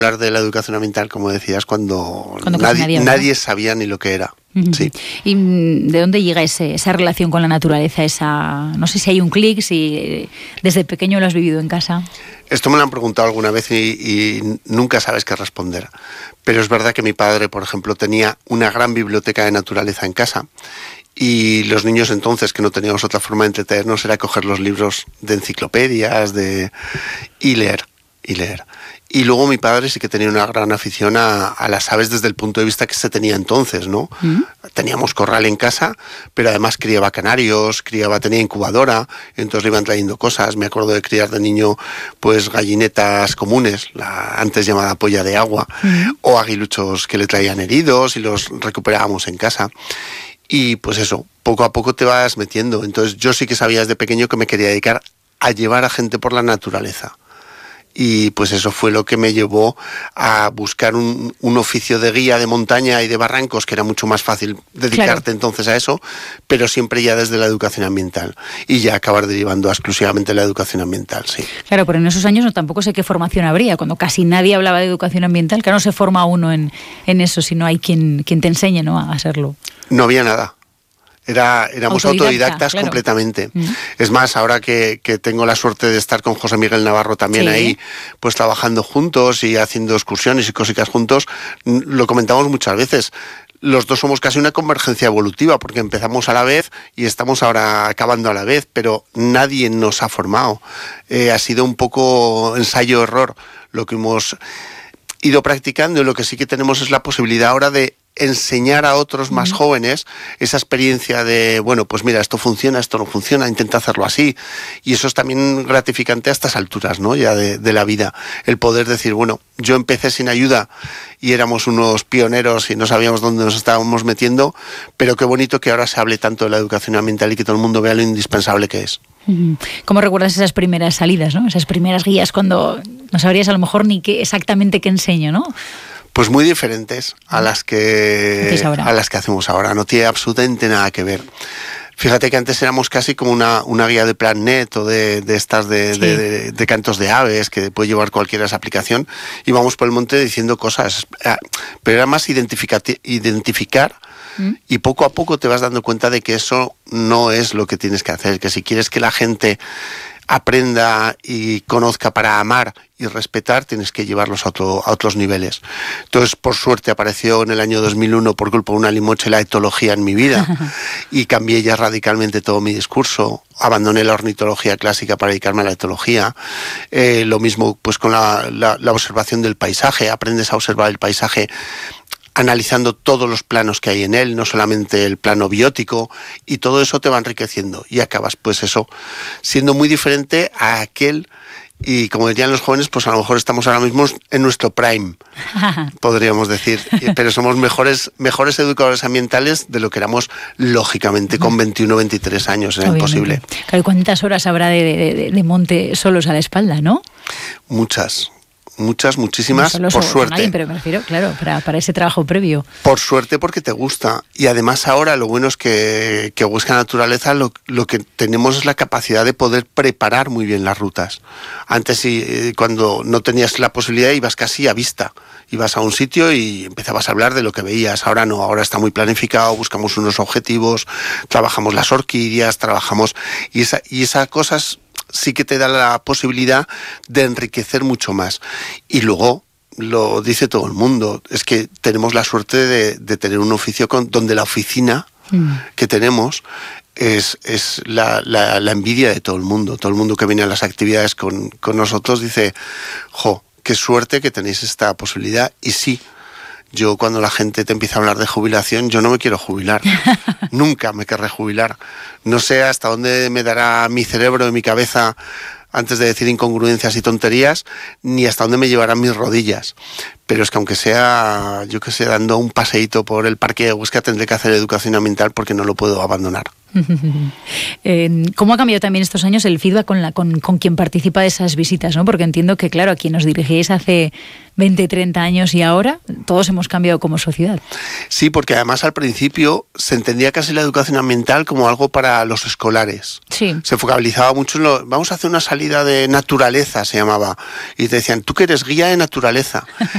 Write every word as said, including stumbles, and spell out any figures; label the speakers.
Speaker 1: hablar de la educación ambiental, como decías, cuando,
Speaker 2: cuando
Speaker 1: nadie,
Speaker 2: nadie,
Speaker 1: nadie sabía ni lo que era.
Speaker 2: Uh-huh.
Speaker 1: Sí.
Speaker 2: ¿Y de dónde llega ese, esa relación con la naturaleza? Esa, no sé si hay un clic, si desde pequeño lo has vivido en casa.
Speaker 1: Esto me lo han preguntado alguna vez y, y nunca sabes qué responder. Pero es verdad que mi padre, por ejemplo, tenía una gran biblioteca de naturaleza en casa. Y los niños entonces, que no teníamos otra forma de entretenernos, era coger los libros de enciclopedias de y leer, y leer. Y luego mi padre sí que tenía una gran afición a, a las aves desde el punto de vista que se tenía entonces, ¿no? Mm. Teníamos corral en casa, pero además criaba canarios, criaba, tenía incubadora, entonces le iban trayendo cosas. Me acuerdo de criar de niño pues gallinetas comunes, la antes llamada polla de agua, mm. o aguiluchos que le traían heridos y los recuperábamos en casa. Y pues eso, poco a poco te vas metiendo. Entonces yo sí que sabía desde pequeño que me quería dedicar a llevar a gente por la naturaleza. Y pues eso fue lo que me llevó a buscar un, un oficio de guía de montaña y de barrancos, que era mucho más fácil dedicarte claro. entonces a eso, pero siempre ya desde la educación ambiental. Y ya acabar derivando exclusivamente la educación ambiental, sí.
Speaker 2: Claro, pero en esos años no, tampoco sé qué formación habría, cuando casi nadie hablaba de educación ambiental, que no se forma uno en, en eso, si no hay quien, quien te enseñe, ¿no?, a hacerlo.
Speaker 1: No había nada. Era, éramos Autodidacta, autodidactas claro. completamente. Mm. Es más, ahora que, que tengo la suerte de estar con José Miguel Navarro también sí. ahí, pues trabajando juntos y haciendo excursiones y cositas juntos, lo comentamos muchas veces. Los dos somos casi una convergencia evolutiva, porque empezamos a la vez y estamos ahora acabando a la vez, pero nadie nos ha formado. Eh, ha sido un poco ensayo-error lo que hemos ido practicando, y lo que sí que tenemos es la posibilidad ahora de enseñar a otros más jóvenes esa experiencia de, bueno, pues mira, esto funciona, esto no funciona, intenta hacerlo así. Y eso es también gratificante a estas alturas, ¿no?, ya de, de la vida. El poder decir, bueno, yo empecé sin ayuda y éramos unos pioneros y no sabíamos dónde nos estábamos metiendo, pero qué bonito que ahora se hable tanto de la educación ambiental y que todo el mundo vea lo indispensable que es.
Speaker 2: ¿Cómo recuerdas esas primeras salidas, ¿no?, esas primeras guías cuando no sabrías a lo mejor ni qué exactamente qué enseño, ¿no?
Speaker 1: Pues muy diferentes a las que a las que hacemos ahora. No tiene absolutamente nada que ver. Fíjate que antes éramos casi como una, una guía de Planet o de, de estas de, sí. de, de, de cantos de aves que puede llevar cualquiera esa aplicación. Íbamos por el monte diciendo cosas, pero era más identificar, identificar ¿Mm? y poco a poco te vas dando cuenta de que eso no es lo que tienes que hacer. Que si quieres que la gente aprenda y conozca para amar y respetar, tienes que llevarlos a, otro, a otros niveles. Entonces, por suerte, apareció en el año dos mil uno, por culpa de una limoche, la etología en mi vida y cambié ya radicalmente todo mi discurso. Abandoné la ornitología clásica para dedicarme a la etología. Eh, lo mismo pues con la, la, la observación del paisaje. Aprendes a observar el paisaje analizando todos los planos que hay en él, no solamente el plano biótico, y todo eso te va enriqueciendo y acabas pues eso siendo muy diferente a aquel, y como dirían los jóvenes, pues a lo mejor estamos ahora mismo en nuestro prime, podríamos decir, pero somos mejores mejores educadores ambientales de lo que éramos lógicamente con veintiuno, veintitrés años, era
Speaker 2: Obviamente.
Speaker 1: Imposible.
Speaker 2: Claro, ¿cuántas horas habrá de, de, de monte solos a la espalda, no?
Speaker 1: Muchas. Muchas, muchísimas,
Speaker 2: no
Speaker 1: por suerte.
Speaker 2: Alguien, pero me refiero, claro, para, para ese trabajo previo.
Speaker 1: Por suerte, porque te gusta. Y además ahora lo bueno es que, que Huesca Naturaleza lo, lo que tenemos es la capacidad de poder preparar muy bien las rutas. Antes, eh, cuando no tenías la posibilidad, ibas casi a vista. Ibas a un sitio y empezabas a hablar de lo que veías. Ahora no, ahora está muy planificado, buscamos unos objetivos, trabajamos las orquídeas, trabajamos... Y esa, y esas cosas sí que te da la posibilidad de enriquecer mucho más. Y luego, lo dice todo el mundo, es que tenemos la suerte de, de tener un oficio con, donde la oficina mm. que tenemos es, es la, la, la envidia de todo el mundo. Todo el mundo que viene a las actividades con, con nosotros dice, jo, qué suerte que tenéis esta posibilidad. Y sí, yo cuando la gente te empieza a hablar de jubilación, yo no me quiero jubilar. Nunca me querré jubilar. No sé hasta dónde me dará mi cerebro y mi cabeza antes de decir incongruencias y tonterías, ni hasta dónde me llevarán mis rodillas. Pero es que aunque sea, yo que sé, dando un paseíto por el parque de Huesca, tendré que hacer educación ambiental porque no lo puedo abandonar.
Speaker 2: eh, ¿Cómo ha cambiado también estos años el feedback con, la, con, con quien participa de esas visitas, ¿no? Porque entiendo que, claro, a quien nos dirigíais hace veinte, treinta años y ahora, todos hemos cambiado como sociedad.
Speaker 1: Sí, porque además al principio se entendía casi la educación ambiental como algo para los escolares.
Speaker 2: Sí.
Speaker 1: Se focalizaba mucho en lo, vamos a hacer una salida de naturaleza, se llamaba. Y te decían, tú que eres guía de naturaleza.